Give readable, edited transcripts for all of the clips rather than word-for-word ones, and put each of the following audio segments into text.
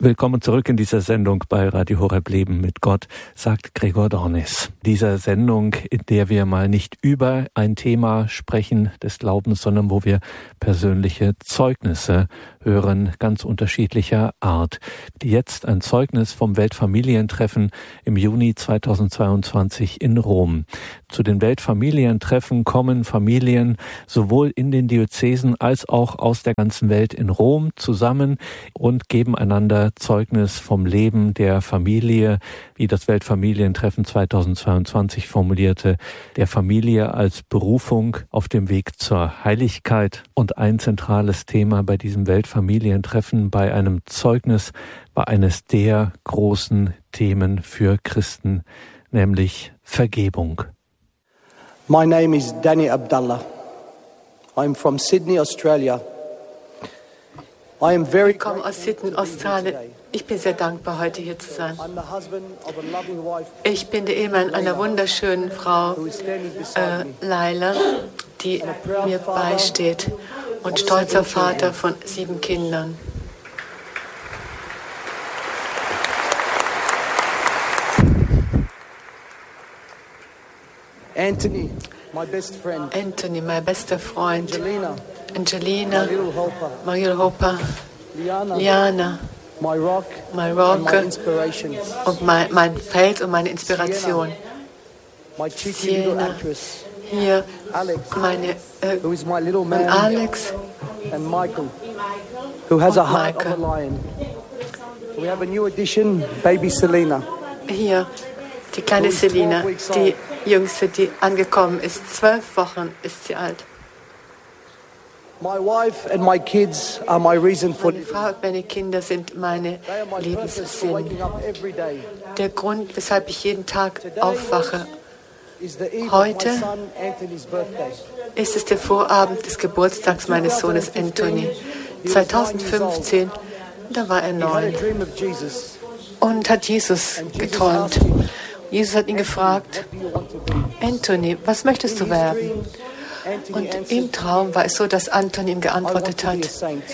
Willkommen zurück in dieser Sendung bei Radio Horeb Leben mit Gott, sagt Gregor Dornis. Dieser Sendung, in der wir mal nicht über ein Thema sprechen des Glaubens, sondern wo wir persönliche Zeugnisse hören, ganz unterschiedlicher Art. Jetzt ein Zeugnis vom Weltfamilientreffen im Juni 2022 in Rom. Zu den Weltfamilientreffen kommen Familien sowohl in den Diözesen als auch aus der ganzen Welt in Rom zusammen und geben einander Zeugnis vom Leben der Familie, wie das Weltfamilientreffen 2022 formulierte, der Familie als Berufung auf dem Weg zur Heiligkeit. Und ein zentrales Thema bei diesem Weltfamilientreffen, bei einem Zeugnis, war eines der großen Themen für Christen, nämlich Vergebung. My name is Danny Abdallah. I'm from Sydney, Australia. Ich komme aus Sydney, Australien. Ich bin sehr dankbar, heute hier zu sein. Ich bin der Ehemann einer wunderschönen Frau, Laila, die mir beisteht, und stolzer Vater von 7 Kindern. Anthony, mein bester Freund. Angelina, Mariel Hopper, Liana, my rock und mein Feld und meine Inspiration. Siena, hier meine und Alex and Michael, who has a heart of a lion. We have a new addition, baby Selena. Hier die kleine Selina, die jüngste, die angekommen ist. 12 Wochen ist sie alt. My wife and my kids are my reason for Meine Frau und meine Kinder sind meine Lebenssinn. waking up every day. Der Grund, weshalb ich jeden Tag aufwache. Is the eve of Heute my son Anthony's birthday. Ist es der Vorabend des Geburtstags meines Sohnes Anthony. 2015, da war er He had 9 a dream of Jesus. und hat Jesus geträumt. Jesus hat ihn gefragt, Anthony, was möchtest du werden? Und im Traum war es so, dass Anthony ihm geantwortet hat,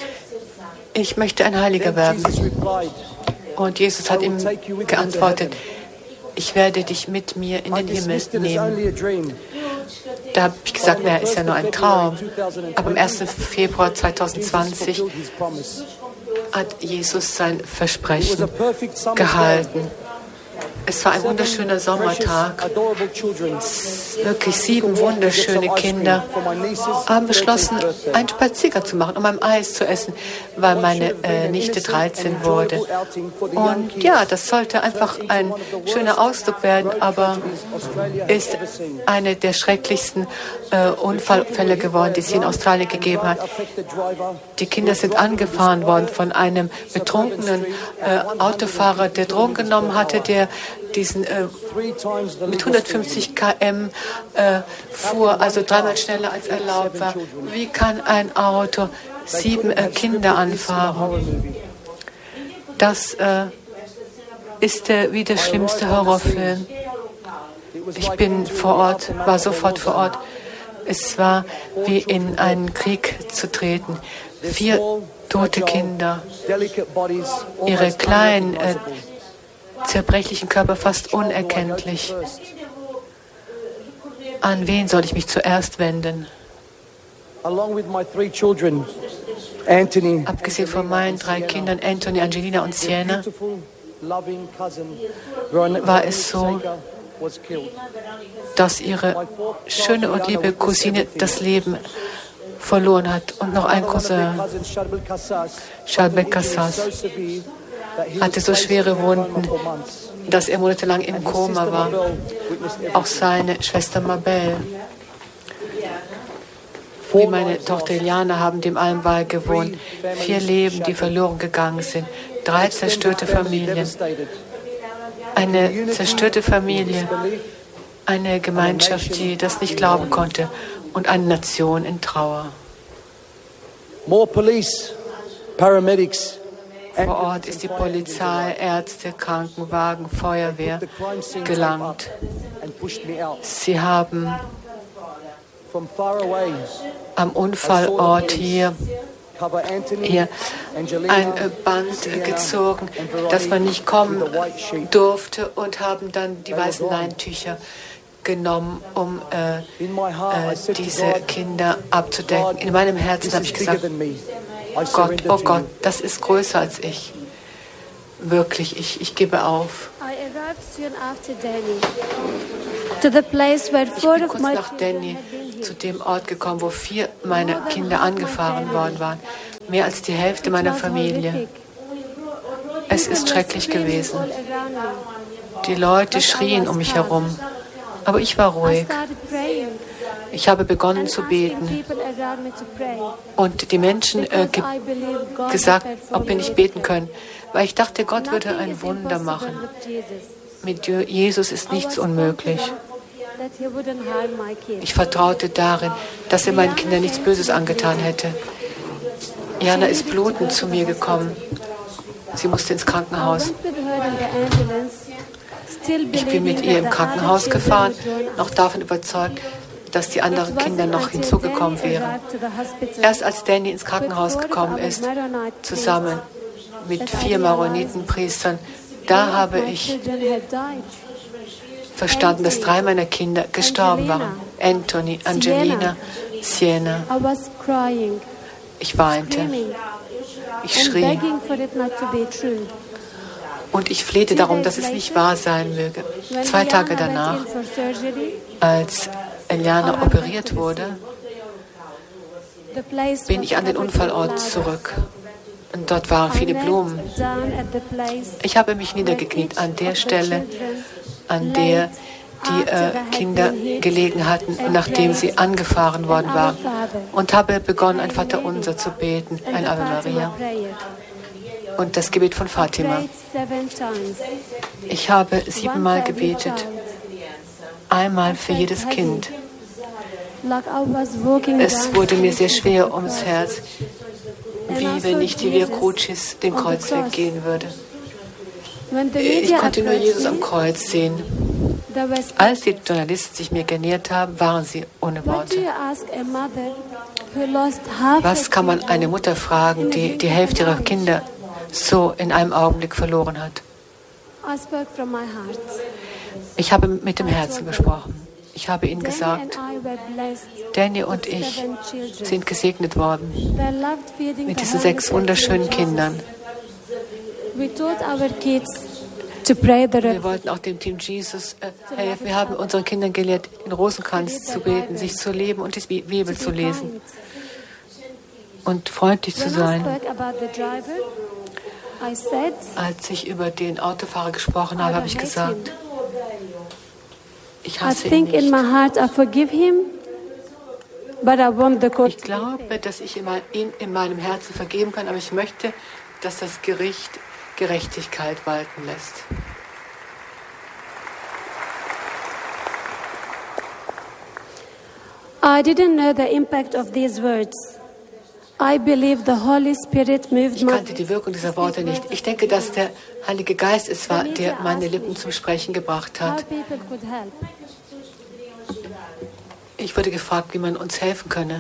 ich möchte ein Heiliger werden. Und Jesus hat ihm geantwortet, ich werde dich mit mir in den Himmel nehmen. Da habe ich gesagt, naja, ist ja nur ein Traum. Aber am 1. Februar 2020 hat Jesus sein Versprechen gehalten. Es war ein wunderschöner Sommertag. Wirklich 7 wunderschöne Kinder haben beschlossen, einen Spaziergang zu machen, um ein Eis zu essen, weil meine Nichte 13 wurde. Und ja, das sollte einfach ein schöner Ausdruck werden, aber ist eine der schrecklichsten Unfallfälle geworden, die es hier in Australien gegeben hat. Die Kinder sind angefahren worden von einem betrunkenen Autofahrer, der Drogen genommen hatte, der diesen mit 150 km fuhr, also 3-mal schneller als erlaubt war. Wie kann ein Auto 7 Kinder anfahren? Das ist wie der schlimmste Horrorfilm. Ich bin vor Ort, war sofort vor Ort. Es war wie in einen Krieg zu treten. 4 tote Kinder, ihre kleinen zerbrechlichen Körper fast unerkenntlich. An wen soll ich mich zuerst wenden? Abgesehen von meinen 3 Kindern, Anthony, Angelina und Siena, war es so, dass ihre schöne und liebe Cousine das Leben verloren hat. Und noch ein Cousin, Shalbek Kassas, hatte so schwere Wunden, dass er monatelang im Koma war. Auch seine Schwester Mabel, wie meine Tochter Iliana, haben dem allem beigewohnt. 4 Leben, die verloren gegangen sind. 3 zerstörte Familien. Eine zerstörte Familie. Eine Gemeinschaft, die das nicht glauben konnte. Und eine Nation in Trauer. More police, paramedics. Vor Ort ist die Polizei, Ärzte, Krankenwagen, Feuerwehr gelangt. Sie haben am Unfallort hier hier ein Band gezogen, dass man nicht kommen durfte, und haben dann die weißen Leintücher genommen, um diese Kinder abzudecken. In meinem Herzen habe ich gesagt, Gott, oh Gott, das ist größer als ich. Wirklich, ich gebe auf. Ich bin kurz nach Danny zu dem Ort gekommen, wo 4 meiner Kinder angefahren worden waren. Mehr als die Hälfte meiner Familie. Es ist schrecklich gewesen. Die Leute schrien um mich herum. Aber ich war ruhig. Ich habe begonnen zu beten. Und die Menschen gesagt, ob wir nicht beten können. Weil ich dachte, Gott würde ein Wunder machen. Mit Jesus ist nichts unmöglich. Ich vertraute darin, dass er meinen Kindern nichts Böses angetan hätte. Jana ist blutend zu mir gekommen. Sie musste ins Krankenhaus. Ich bin mit ihr im Krankenhaus gefahren, noch davon überzeugt, dass die anderen Kinder noch hinzugekommen wären. Erst als Danny ins Krankenhaus gekommen ist, zusammen mit 4 Maronitenpriestern, da habe ich verstanden, dass 3 meiner Kinder gestorben waren. Anthony, Angelina, Sienna. Ich weinte. Ich schrie. Und ich flehte darum, dass es nicht wahr sein möge. 2 Tage danach, als Eliana operiert wurde, bin ich an den Unfallort zurück. Und dort waren viele Blumen. Ich habe mich niedergekniet an der Stelle, an der die Kinder gelegen hatten, nachdem sie angefahren worden waren, und habe begonnen, ein Vaterunser zu beten, ein Ave Maria und das Gebet von Fatima. Ich habe 7-mal gebetet, einmal für jedes Kind. Es wurde mir sehr schwer ums Herz, wie wenn ich die Via Crucis den Kreuzweg gehen würde. Ich konnte nur Jesus am Kreuz sehen. Als die Journalisten sich mir genähert haben, waren sie ohne Worte. Was kann man eine Mutter fragen, die die Hälfte ihrer Kinder so in einem Augenblick verloren hat? Ich habe mit dem Herzen gesprochen. Ich habe ihnen gesagt, Danny und ich sind gesegnet worden mit diesen 6 wunderschönen Kindern. Wir wollten auch dem Team Jesus helfen. Wir haben unseren Kindern gelehrt, in Rosenkranz zu beten, sich zu leben und die Bibel zu lesen und freundlich zu sein. Als ich über den Autofahrer gesprochen habe, habe ich gesagt, ich hasse ihn nicht. Ich glaube, dass ich ihn in meinem Herzen vergeben kann, aber ich möchte, dass das Gericht Gerechtigkeit walten lässt. I didn't know the impact of these words. I believe the Holy Spirit moved Ich kannte die Wirkung dieser Worte nicht. Ich denke, dass der Heilige Geist es war, der meine Lippen zum Sprechen gebracht hat. Ich wurde gefragt, wie man uns helfen könne.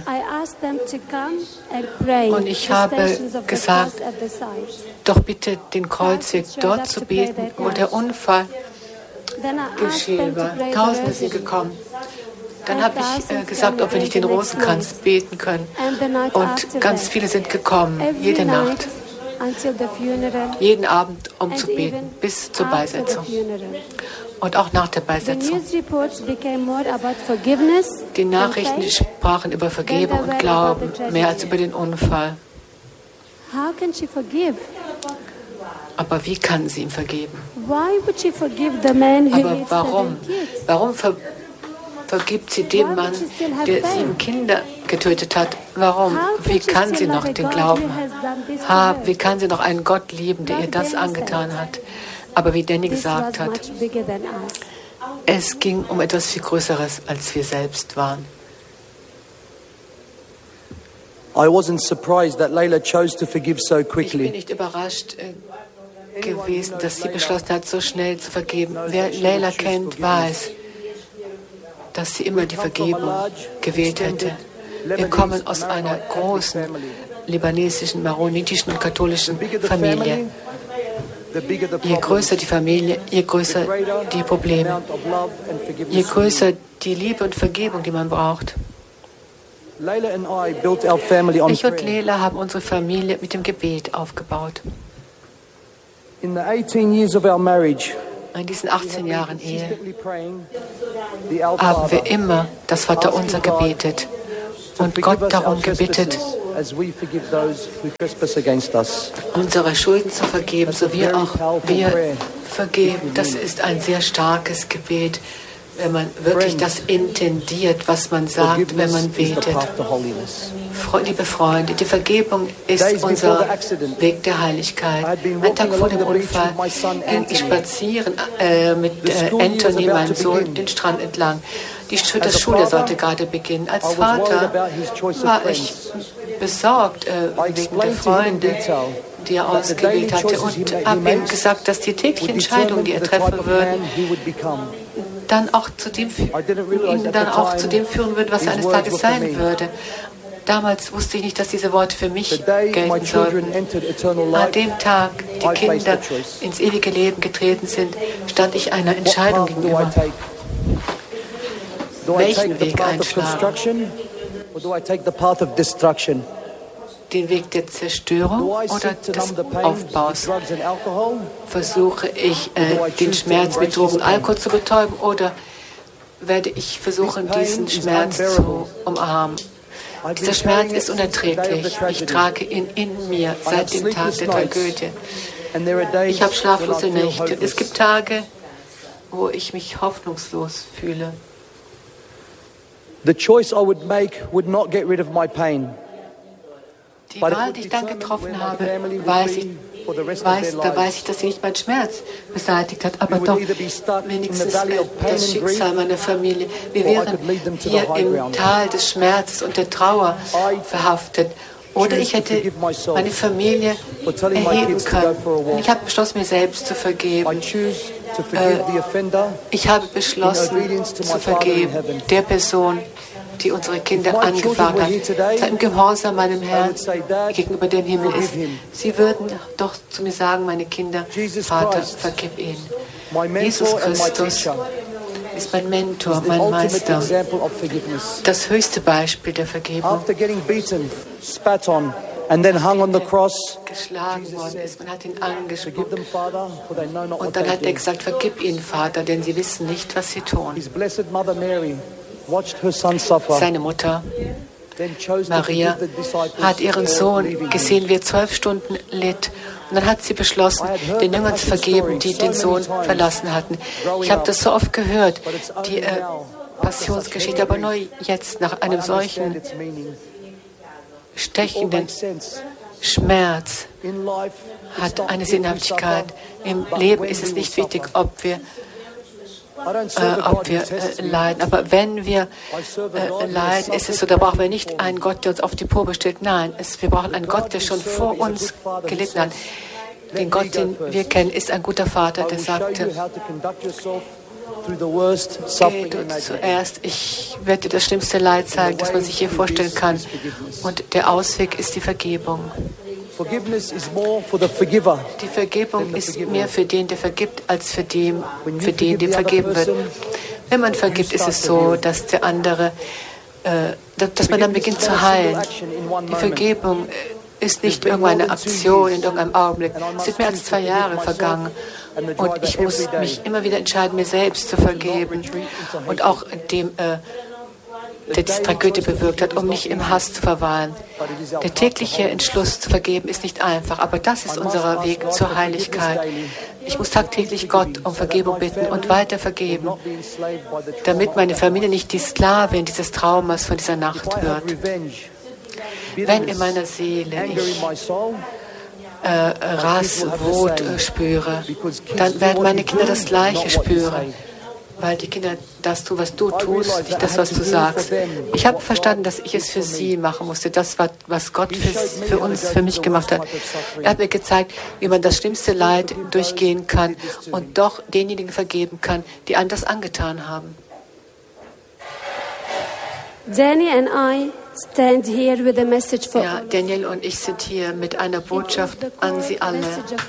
Und ich habe gesagt, doch bitte den Kreuzweg dort zu beten, wo der Unfall geschehen war. Tausende sind gekommen. Dann habe ich gesagt, ob wir nicht den Rosenkranz beten können. Und ganz viele sind gekommen, jede Nacht, jeden Abend, um zu beten, bis zur Beisetzung. Und auch nach der Beisetzung. Die Nachrichten sprachen über Vergebung und Glauben, mehr als über den Unfall. Aber wie kann sie ihm vergeben? Aber warum? Warum vergibt sie dem Mann, der 7 Kinder getötet hat? Warum? Wie kann sie noch den Glauben haben? Wie kann sie noch einen Gott lieben, der ihr das angetan hat? Aber wie Danny gesagt hat, es ging um etwas viel Größeres, als wir selbst waren. Ich bin nicht überrascht gewesen, dass sie beschlossen hat, so schnell zu vergeben. Wer Leila kennt, weiß, dass sie immer die Vergebung gewählt hätte. Wir kommen aus einer großen libanesischen, maronitischen und katholischen Familie. Je größer die Familie, je größer die Probleme, je größer die Liebe und Vergebung, die man braucht. Ich und Leila haben unsere Familie mit dem Gebet aufgebaut. In diesen 18 Jahren Ehe haben wir immer das Vaterunser gebetet und Gott darum gebeten, unsere Schulden zu vergeben, so wie auch wir vergeben. Das ist ein sehr starkes Gebet, wenn man wirklich das intendiert, was man sagt, wenn man betet. Liebe Freunde, die Vergebung ist unser Weg der Heiligkeit. Einen Tag vor dem Unfall ging ich spazieren mit Anthony, meinem Sohn, den Strand entlang. Das Schuljahr sollte gerade beginnen. Als Vater war ich besorgt wegen der Freunde, die er ausgewählt hatte, und habe ihm gesagt, dass die täglichen Entscheidungen, die er treffen würde, dann auch zu dem führen würde, was er eines Tages sein würde. Damals wusste ich nicht, dass diese Worte für mich gelten sollten. An dem Tag, die Kinder ins ewige Leben getreten sind, stand ich einer Entscheidung gegenüber. Welchen Weg einschlagen? Den Weg der Zerstörung oder des Aufbaus? Versuche ich, den Schmerz mit Drogen und Alkohol zu betäuben, oder werde ich versuchen, diesen Schmerz zu umarmen? Dieser Schmerz ist unerträglich. Ich trage ihn in mir seit dem Tag der Tragödie. Ich habe schlaflose Nächte. Es gibt Tage, wo ich mich hoffnungslos fühle. The choice I would make would not get rid of my pain. Die Wahl, die ich dann getroffen habe, weiß ich, dass sie nicht meinen Schmerz beseitigt hat, aber doch wenigstens das Schicksal meiner Familie. Wir wären hier im Tal des Schmerzes und der Trauer verhaftet. Oder ich hätte meine Familie erheben können. Und ich habe beschlossen, mir selbst zu vergeben. Ich habe beschlossen, zu vergeben der Person, die unsere Kinder angefahren hat, sei im Gehorsam meinem Herrn gegenüber dem Himmel ist. Sie würden doch zu mir sagen, meine Kinder, Vater, vergib ihnen. Jesus Christus ist mein Mentor, mein Meister, das höchste Beispiel der Vergebung. Geschlagen worden ist, man hat ihn angespuckt. Und dann hat er gesagt, vergib ihnen, Vater, denn sie wissen nicht, was sie tun. Seine Mutter, Maria, hat ihren Sohn gesehen, wie er 12 Stunden litt. Und dann hat sie beschlossen, den Jüngern zu vergeben, die den Sohn verlassen hatten. Ich habe das so oft gehört, die Passionsgeschichte, aber nur jetzt, nach einem solchen stechenden Schmerz, hat eine Sinnhaftigkeit. Im Leben ist es nicht wichtig, ob wir leiden. Aber wenn wir leiden, ist es so, da brauchen wir nicht einen Gott, der uns auf die Probe stellt. Nein, wir brauchen einen Gott, der schon vor uns gelitten hat. Den Gott, den wir kennen, ist ein guter Vater, der sagte, geh du zuerst, ich werde dir das schlimmste Leid zeigen, das man sich hier vorstellen kann. Und der Ausweg ist die Vergebung. Die Vergebung ist mehr für den, der vergibt, als für den, dem vergeben wird. Wenn man vergibt, ist es so, dass der andere, dass man dann beginnt zu heilen. Die Vergebung ist nicht irgendeine Aktion in irgendeinem Augenblick. Es sind mehr als 2 Jahre vergangen. Und ich muss mich immer wieder entscheiden, mir selbst zu vergeben. Und auch dem, der diese Tragödie bewirkt hat, um nicht im Hass zu verweilen. Der tägliche Entschluss zu vergeben ist nicht einfach, aber das ist unser Weg zur Heiligkeit. Ich muss tagtäglich Gott um Vergebung bitten und weiter vergeben, damit meine Familie nicht die Sklavin dieses Traumas von dieser Nacht wird. Wenn in meiner Seele ich Wut spüre, dann werden meine Kinder das Gleiche spüren. Weil die Kinder das tun, was du tust, nicht das, was du sagst. Ich habe verstanden, dass ich es für sie machen musste. Das war, was Gott für mich gemacht hat. Er hat mir gezeigt, wie man das schlimmste Leid durchgehen kann und doch denjenigen vergeben kann, die einem das angetan haben. Danny and I stand here with a message for Ja, Daniel und ich sind hier mit einer Botschaft an Sie alle.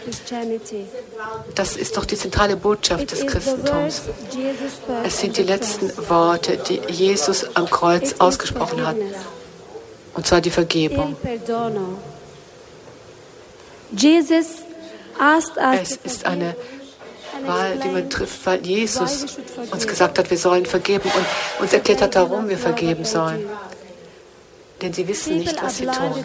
Das ist doch die zentrale Botschaft des Christentums. Es sind die letzten Worte, die Jesus am Kreuz ausgesprochen hat. Und zwar die Vergebung. Es ist eine Wahl, die man trifft, weil Jesus uns gesagt hat, wir sollen vergeben und uns erklärt hat, warum wir vergeben sollen. Denn sie wissen nicht, was sie tun.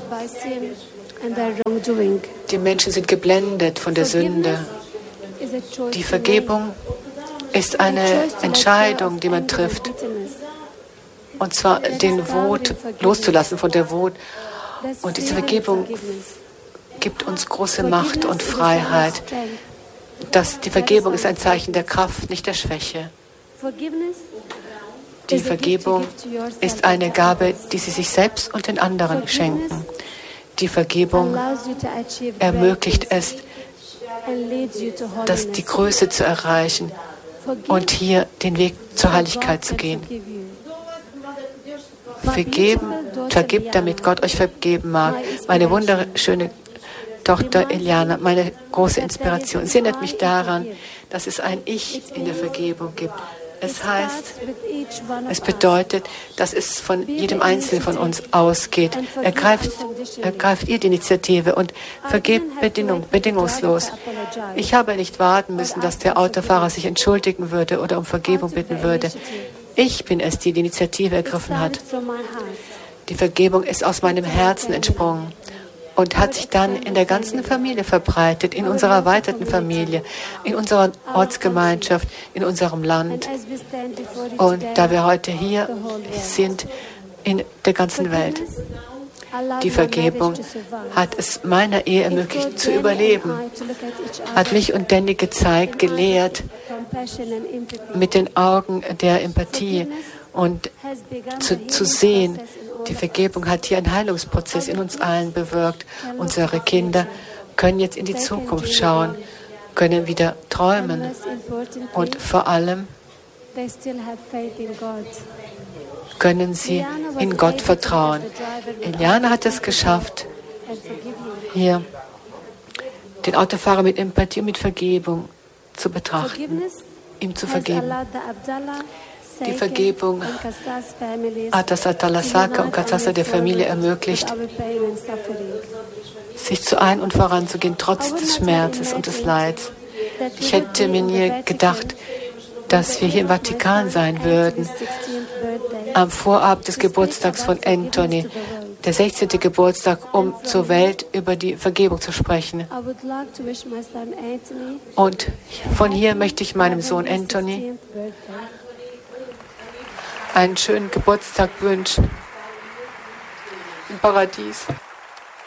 Die Menschen sind geblendet von der Sünde. Die Vergebung ist eine Entscheidung, die man trifft. Und zwar den Wut loszulassen von der Wut. Und diese Vergebung gibt uns große Macht und Freiheit. Die Vergebung ist ein Zeichen der Kraft, nicht der Schwäche. Die Vergebung ist eine Gabe, die Sie sich selbst und den anderen schenken. Die Vergebung ermöglicht es, die Größe zu erreichen und hier den Weg zur Heiligkeit zu gehen. Vergebt, damit Gott euch vergeben mag. Meine wunderschöne Tochter Eliana, meine große Inspiration. Sie erinnert mich daran, dass es ein Ich in der Vergebung gibt. Es bedeutet, dass es von jedem Einzelnen von uns ausgeht. Ergreift ihr die Initiative und vergebt bedingungslos. Ich habe nicht warten müssen, dass der Autofahrer sich entschuldigen würde oder um Vergebung bitten würde. Ich bin es, die die Initiative ergriffen hat. Die Vergebung ist aus meinem Herzen entsprungen und hat sich dann in der ganzen Familie verbreitet, in unserer erweiterten Familie, in unserer Ortsgemeinschaft, in unserem Land. Und da wir heute hier sind, in der ganzen Welt. Die Vergebung hat es meiner Ehe ermöglicht zu überleben, hat mich und Danny gezeigt, gelehrt, mit den Augen der Empathie und zu sehen. Die Vergebung hat hier einen Heilungsprozess in uns allen bewirkt. Unsere Kinder können jetzt in die Zukunft schauen, können wieder träumen und vor allem können sie in Gott vertrauen. Eliana hat es geschafft, hier den Autofahrer mit Empathie und mit Vergebung zu betrachten, ihm zu vergeben. Die Vergebung hat das Atalasaka und Katsasa der Familie ermöglicht, sich zu ein- und voranzugehen, trotz des Schmerzes und des Leids. Ich hätte mir nie gedacht, dass wir hier im Vatikan sein würden, am Vorabend des Geburtstags von Anthony, der 16. Geburtstag, um zur Welt über die Vergebung zu sprechen. Und von hier möchte ich meinem Sohn Anthony einen schönen Geburtstag wünschen im Paradies.